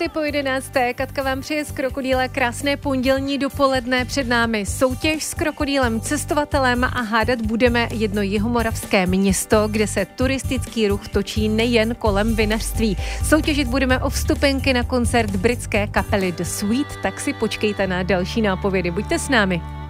po 11. Katka vám přeje z Krokodýla krásné pondělní dopoledne. Před námi soutěž s krokodýlem cestovatelem a hádat budeme jedno jihomoravské město, kde se turistický ruch točí nejen kolem vinařství. Soutěžit budeme o vstupenky na koncert britské kapely The Sweet, tak si počkejte na další nápovědy. Buďte s námi.